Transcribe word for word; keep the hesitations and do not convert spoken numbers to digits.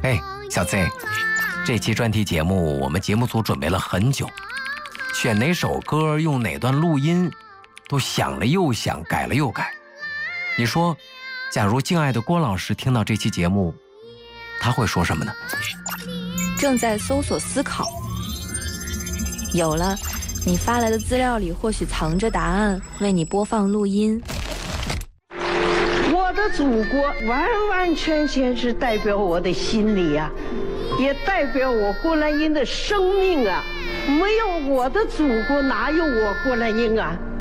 哎，小 Z， 这期专题节目我们节目组准备了很久，选哪首歌用哪段录音都想了又想，改了又改。你说假如敬爱的郭老师听到这期节目，他会说什么呢？ 正在搜索思考。有了，你发来的资料里或许藏着答案，为你播放录音。 我的祖国完完全全是代表我的心理啊，也代表我郭兰英的生命啊！没有我的祖国，哪有我郭兰英啊？